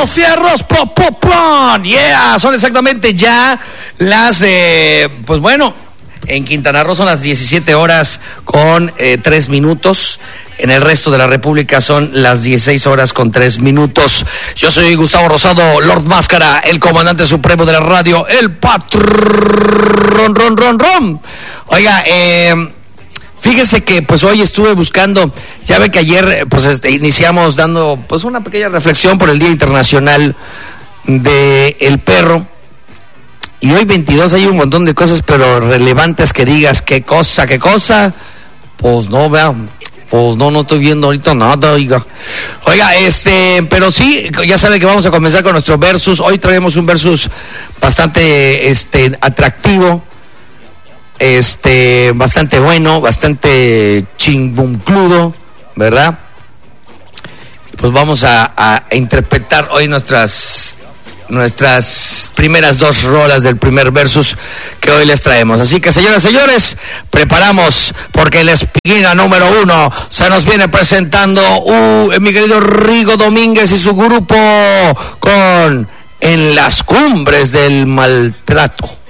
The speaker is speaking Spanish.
los fierros, yeah, son exactamente ya las, pues bueno, en Quintana Roo son las 17 horas con 3 minutos. En el resto de la República son las 16 horas con 3 minutos. Yo soy Gustavo Rosado, Lord Máscara, el comandante supremo de la radio, el patrón, ron. Oiga, fíjese que pues hoy estuve buscando, ya ve que ayer pues iniciamos dando pues una pequeña reflexión por el Día Internacional del Perro. Y hoy 22 hay un montón de cosas, pero relevantes que digas, ¿qué cosa? Pues no, vean, pues no estoy viendo ahorita nada, oiga, pero sí, ya saben que vamos a comenzar con nuestro versus. Hoy traemos un versus bastante, atractivo, bastante bueno, bastante chinguncludo, ¿verdad? Pues vamos a interpretar hoy nuestras primeras 2 rolas del primer versus que hoy les traemos. Así que, señoras y señores, preparamos porque la espiguina número 1 se nos viene presentando mi querido Rigo Domínguez y su grupo con En las Cumbres del Maltrato.